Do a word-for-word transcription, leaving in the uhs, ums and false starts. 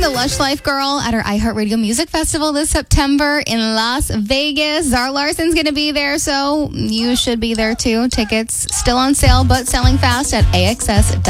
the Lush Life Girl at her iHeartRadio Music Festival this September in Las Vegas. Zara Larson's going to be there, so you should be there too. Tickets still on sale, but selling fast at A X S dot com.